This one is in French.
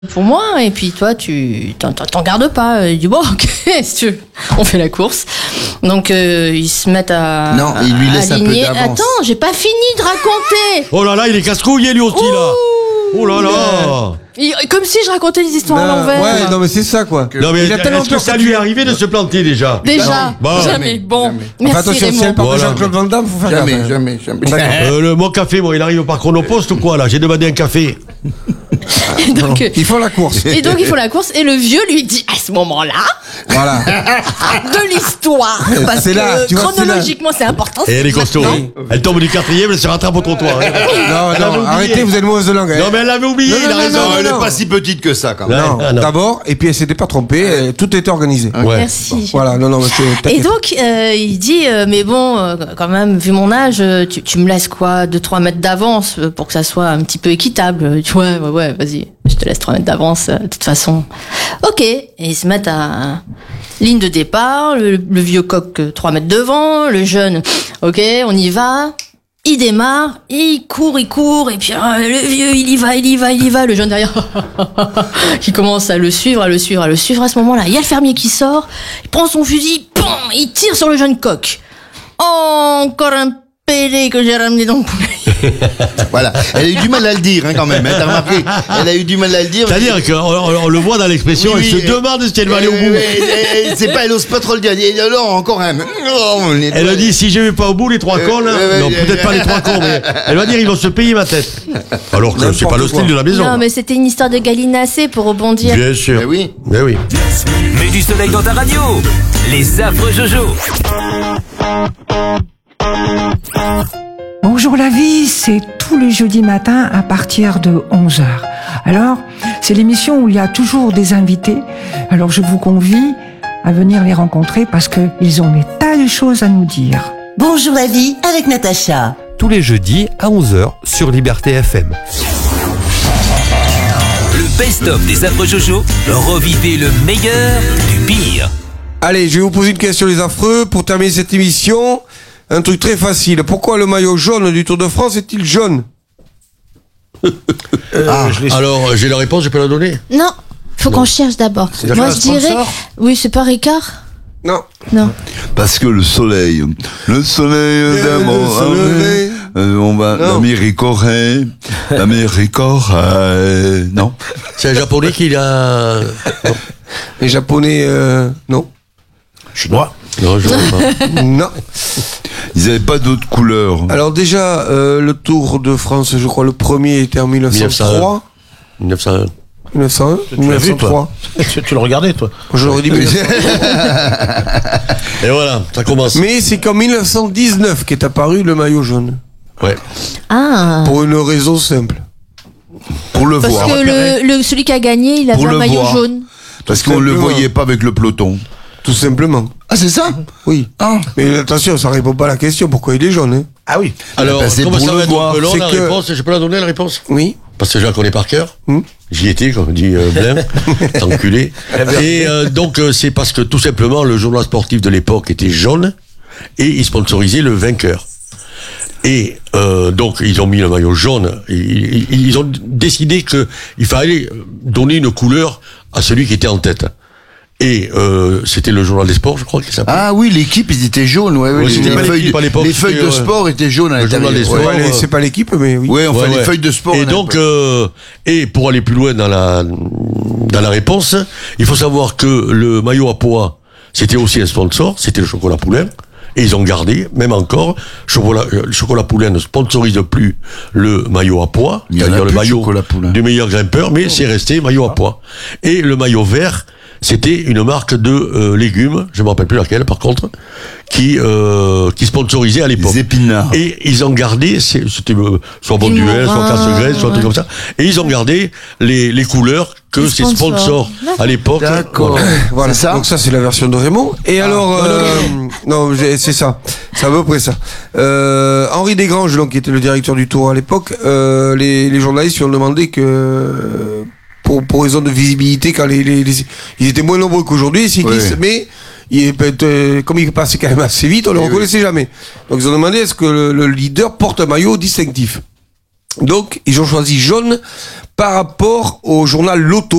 pour moi, et puis toi, tu t'en gardes pas. Il dit bon, ok, si tu veux, on fait la course. Donc ils se mettent à Non, il lui laisse aligner. un peu d'avance. Attends, j'ai pas fini de raconter. Oh là là, il est casse-couille lui aussi là. Oh là là. Comme si je racontais les histoires à l'envers. Ouais, non mais c'est ça quoi. Non mais Il a tellement est-ce que peur ça que lui tu- est arrivé de se planter déjà? Déjà, Bon. jamais. Bon, Jamais. merci Enfin, attention, si Raymond. elle parle de Voilà. Jean-Claude Van Damme, faut faire Jamais, gaffe. jamais, jamais. Mon café, moi, il arrive par Chronopost ou quoi là? J'ai demandé un café. Et donc, Ils font la course. et donc, ils font la course et le vieux lui dit à ce moment-là Voilà. de l'histoire parce C'est là, que tu vois, c'est là. chronologiquement c'est important. Et elle est costaud. maintenant. Elle tombe du 4e, elle se rattrape au trottoir. Non, Elle avait non, oublié. arrêtez, vous êtes mauvaise de langue. hein. Non mais elle avait oublié, Non, il a non, raison. non, Elle non. n'est pas si petite que ça, quand même. Non, Ah, non. d'abord, et puis elle s'était pas trompée, tout était organisé. Ouais. Merci. Voilà, non, mais Et t'inquiète. donc, il dit, mais bon, quand même, vu mon âge, tu me laisses quoi, 2-3 mètres d'avance pour que ça soit un petit peu équitable. Tu vois, ouais, vas-y, je te laisse 3 mètres d'avance, de toute façon. Ok, et ils se mettent à ligne de départ, le vieux coq 3 mètres devant, le jeune, ok, on y va. Il démarre, il court, et puis le vieux, il y va, le jeune derrière, qui commence à le suivre. À ce moment-là, il y a le fermier qui sort, il prend son fusil, pam, il tire sur le jeune coq. Encore un PD que j'ai ramené dans le poulet. Voilà. Elle a eu du mal à le dire, hein, quand même. T'as remarqué? Elle a eu du mal à le dire. C'est-à-dire qu'on le voit dans l'expression, Oui, elle se demande si elle va aller au bout. C'est pas, elle ose pas trop le dire. Elle dit, non, encore un. Elle a dit, si je vais pas au bout, les 3 cons, là. ouais, Non, ouais, peut-être pas les 3 cons, mais elle va dire, ils vont se payer ma tête. Alors que c'est pas le style de la maison. Non, mais c'était une histoire de galinacé pour rebondir. Bien sûr. Mais oui. Mais oui. Mets du soleil dans ta radio. Les affreux Jojo. Bonjour la vie, c'est tous les jeudis matins à partir de 11h. Alors, c'est l'émission où il y a toujours des invités. Alors je vous convie à venir les rencontrer parce qu'ils ont des tas de choses à nous dire. Bonjour la vie avec Natacha. Tous les jeudis à 11h sur Liberté FM. Le best-of des affreux Jojo. Revivez le meilleur du pire. Allez, je vais vous poser une question, les affreux, pour terminer cette émission. Un truc très facile. Pourquoi le maillot jaune du Tour de France est-il jaune? Alors, j'ai la réponse, je peux la donner? Non, faut qu'on cherche d'abord. Moi, je dirais. Oui, c'est pas Ricard? Non. Non. Parce que le soleil d'amour, on va, l'Amérique aurait, non. C'est un japonais qui l'a. Les Japonais, non. Chinois. Non, je vois pas. Non. Ils n'avaient pas d'autres couleurs. Alors déjà, le Tour de France, je crois, le premier était en 1903. 1901. 1901 ou 1903. Tu le regardais, toi? Je l'aurais dit 1900. Et voilà, ça commence. Mais c'est qu'en 1919 qu'est apparu le maillot jaune. Ouais. Ah. Pour une raison simple. Pour le Parce voir. que celui qui a gagné, il Pour avait un le maillot voir. jaune. Parce qu'on ne le Simplement. voyait pas avec le peloton. Tout simplement. Ah, c'est ça? Oui. Mais attention, ça répond pas à la question. Pourquoi il est jaune, hein? Ah oui. Alors, bah, c'est comment pour ça le va être voir. long, C'est la que- réponse? Je peux la donner, la réponse? Oui. Parce que je la connais par cœur. Hmm. J'y étais, comme dit Blin, enculé. Et donc, c'est parce que tout simplement, le journal sportif de l'époque était jaune et il sponsorisait le vainqueur. Et donc, ils ont mis le maillot jaune. Et ils ont décidé qu'il fallait donner une couleur à celui qui était en tête. Et c'était le journal des sports, je crois qu'il s'appelait. Ah oui, l'équipe, ils étaient jaunes, ouais. Ouais, c'était pas l'équipe à l'époque, les feuilles c'était, de sport étaient jaunes à le journal l'intérieur. des Ouais. sports. Ouais, c'est pas l'équipe, mais oui. Ouais, enfin, Ouais, les ouais. feuilles de sport. Et on a donc, pas. et pour aller plus loin dans la réponse, il faut savoir que le maillot à pois, c'était aussi un sponsor, c'était le chocolat Poulain. Et ils ont gardé, même encore, le chocolat Poulain ne sponsorise plus le maillot à pois, Il y en a c'est-à-dire le plus de maillot chocolat Poulain. du meilleur grimpeur, mais c'est resté maillot à pois. Et le maillot vert, c'était une marque de légumes, je me rappelle plus laquelle par contre, qui sponsorisait à l'époque. Les épinards. Et ils ont gardé, c'était soit Bon Du Duel, soit Morin, Casse-Graisse, soit un truc ouais. comme ça. Et ils ont gardé les couleurs que Les ces sponsors. sponsors à l'époque. D'accord. Voilà. C'est ça? Donc ça, c'est la version de Raymond. Et alors, non, c'est ça. C'est à peu près ça. Henri Desgranges, donc, qui était le directeur du Tour à l'époque, les journalistes lui ont demandé que, pour raison de visibilité, quand ils étaient moins nombreux qu'aujourd'hui, les cyclistes, Ouais. mais comme il passait quand même assez vite, on ne le reconnaissait jamais. Donc ils ont demandé est-ce que le leader porte un maillot distinctif. Donc, ils ont choisi jaune par rapport au journal Loto.